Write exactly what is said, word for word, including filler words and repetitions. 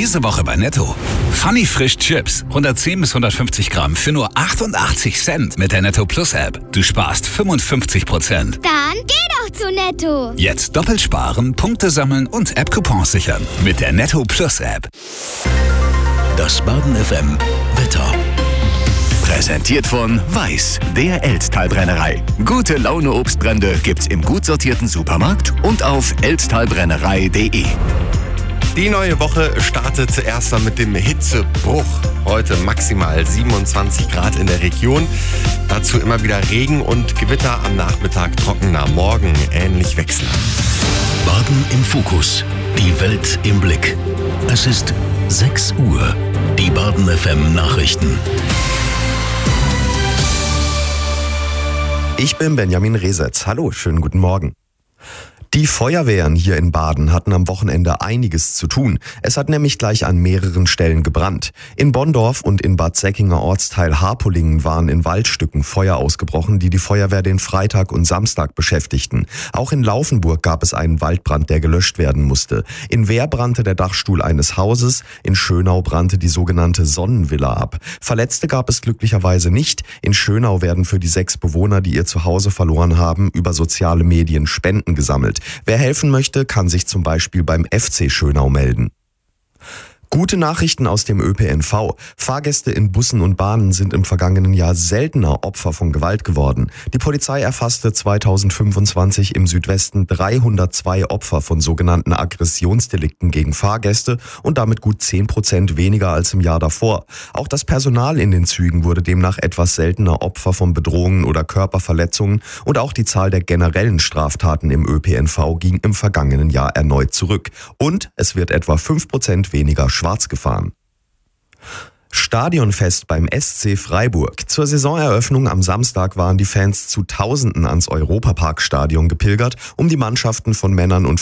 Diese Woche bei Netto. Funny Frisch Chips. hundertzehn bis hundertfünfzig Gramm für nur achtundachtzig Cent mit der Netto Plus App. Du sparst fünfundfünfzig Prozent. Dann geh doch zu Netto. Jetzt doppelt sparen, Punkte sammeln und App-Coupons sichern. Mit der Netto Plus App. Das Baden F M Wetter. Präsentiert von Weiß, der Elsttalbrennerei. Gute Laune Obstbrände gibt's im gut sortierten Supermarkt und auf elsttalbrennerei punkt de. Die neue Woche startet zuerst mal mit dem Hitzebruch. Heute maximal siebenundzwanzig Grad in der Region. Dazu immer wieder Regen und Gewitter, am Nachmittag trockener, morgen ähnlich wechselnd. Baden im Fokus. Die Welt im Blick. Es ist sechs Uhr. Die Baden F M Nachrichten. Ich bin Benjamin Resetz. Hallo, schönen guten Morgen. Die Feuerwehren hier in Baden hatten am Wochenende einiges zu tun. Es hat nämlich gleich an mehreren Stellen gebrannt. In Bonndorf und in Bad Säckinger Ortsteil Harpolingen waren in Waldstücken Feuer ausgebrochen, die die Feuerwehr den Freitag und Samstag beschäftigten. Auch in Laufenburg gab es einen Waldbrand, der gelöscht werden musste. In Wehr brannte der Dachstuhl eines Hauses, in Schönau brannte die sogenannte Sonnenvilla ab. Verletzte gab es glücklicherweise nicht. In Schönau werden für die sechs Bewohner, die ihr Zuhause verloren haben, über soziale Medien Spenden gesammelt. Wer helfen möchte, kann sich zum Beispiel beim F C Schönau melden. Gute Nachrichten aus dem Ö P N V. Fahrgäste in Bussen und Bahnen sind im vergangenen Jahr seltener Opfer von Gewalt geworden. Die Polizei erfasste zweitausendfünfundzwanzig im Südwesten dreihundertzwei Opfer von sogenannten Aggressionsdelikten gegen Fahrgäste und damit gut zehn Prozent weniger als im Jahr davor. Auch das Personal in den Zügen wurde demnach etwas seltener Opfer von Bedrohungen oder Körperverletzungen und auch die Zahl der generellen Straftaten im Ö P N V ging im vergangenen Jahr erneut zurück. Und es wird etwa fünf Prozent weniger schwarz gefahren. Stadionfest beim S C Freiburg. Zur Saisoneröffnung am Samstag waren die Fans zu Tausenden ans Europaparkstadion gepilgert, um die Mannschaften von Männern und